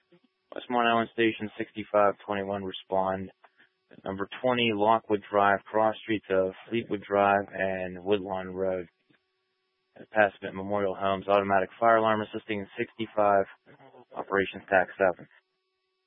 Westmont Island Station 6521, respond. Number 20, Lockwood Drive, cross streets of Fleetwood Drive and Woodlawn Road. Passment Memorial Homes, automatic fire alarm assisting 65, operations tax 7.